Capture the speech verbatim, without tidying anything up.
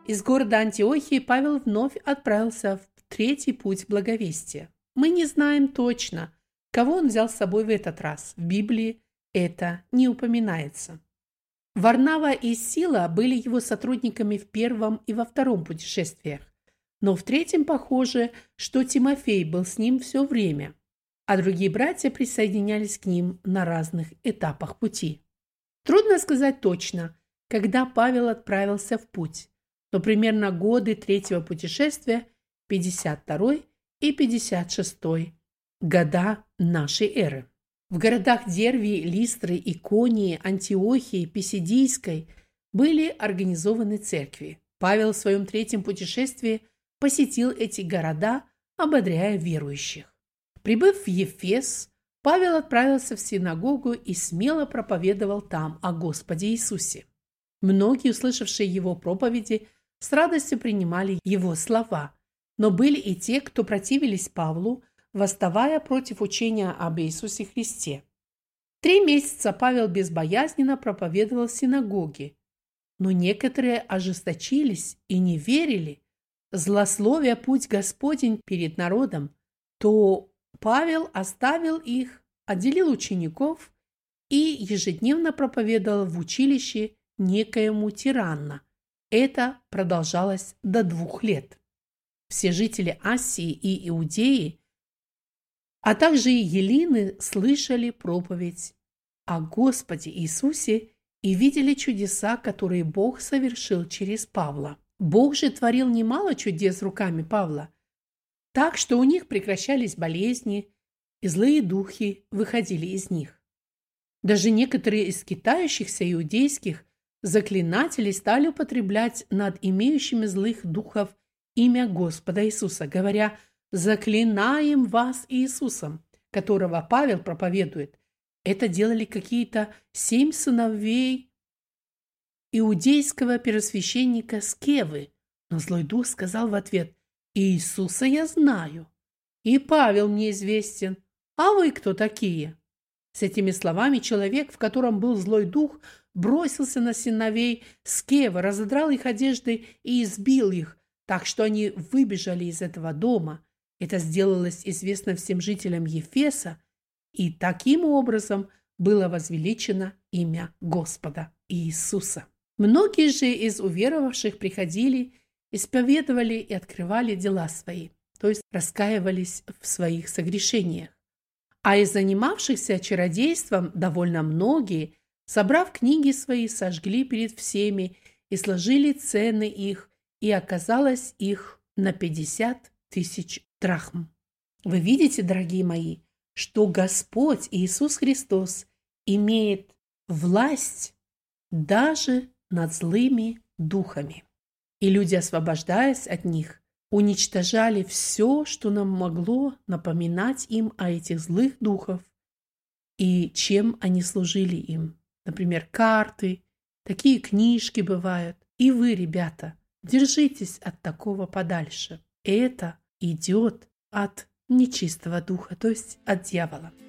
Из города Антиохии Павел вновь отправился в третий путь благовестия. Мы не знаем точно, кого он взял с собой в этот раз. В Библии это не упоминается. Варнава и Сила были его сотрудниками в первом и во втором путешествиях, но в третьем похоже, что Тимофей был с ним все время, а другие братья присоединялись к ним на разных этапах пути. Трудно сказать точно, когда Павел отправился в путь, но примерно годы третьего путешествия, пятьдесят второй и пятьдесят шестой года нашей эры. В городах Дервии, Листры, Иконии, Антиохии, Писидийской были организованы церкви. Павел в своем третьем путешествии посетил эти города, ободряя верующих. Прибыв в Ефес, Павел отправился в синагогу и смело проповедовал там о Господе Иисусе. Многие, услышавшие его проповеди, с радостью принимали его слова, но были и те, кто противились Павлу, восставая против учения об Иисусе Христе. Три месяца Павел безбоязненно проповедовал в синагоге, но некоторые ожесточились и не верили, злословя путь Господень перед народом, то Павел оставил их, отделил учеников и ежедневно проповедовал в училище некоему тиранна. Это продолжалось до двух лет. Все жители Асии и Иудеи, а также и Елины, слышали проповедь о Господе Иисусе и видели чудеса, которые Бог совершил через Павла. Бог же творил немало чудес руками Павла, так что у них прекращались болезни, и злые духи выходили из них. Даже некоторые из скитающихся иудейских заклинателей стали употреблять над имеющими злых духов имя Господа Иисуса, говоря: «Заклинаем вас Иисусом», которого Павел проповедует. Это делали какие-то семь сыновей иудейского первосвященника Скевы. Но злой дух сказал в ответ: «Иисуса я знаю, и Павел мне известен, а вы кто такие?» С этими словами человек, в котором был злой дух, бросился на сыновей Скевы, разодрал их одежды и избил их, так что они выбежали из этого дома. Это сделалось известно всем жителям Ефеса, и таким образом было возвеличено имя Господа Иисуса. Многие же из уверовавших приходили, исповедовали и открывали дела свои, то есть раскаивались в своих согрешениях. А из занимавшихся чародейством довольно многие, собрав книги свои, сожгли перед всеми и сложили цены их, и оказалось их на пятьдесят тысяч драхм. Вы видите, дорогие мои, что Господь Иисус Христос имеет власть даже над злыми духами. И люди, освобождаясь от них, уничтожали все, что нам могло напоминать им о этих злых духах и чем они служили им. Например, карты, такие книжки бывают. И вы, ребята, держитесь от такого подальше. Это идет от нечистого духа, то есть от дьявола.